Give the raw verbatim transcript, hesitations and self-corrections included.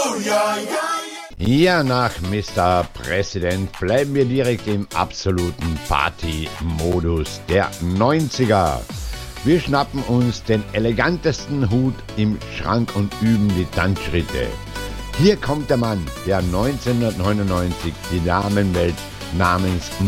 Ja, nach Mister Präsident bleiben wir direkt im absoluten Party-Modus der neunziger. Wir schnappen uns den elegantesten Hut im Schrank und üben die Tanzschritte. Hier kommt der Mann, der neunzehnhundertneunundneunzig die Damenwelt namens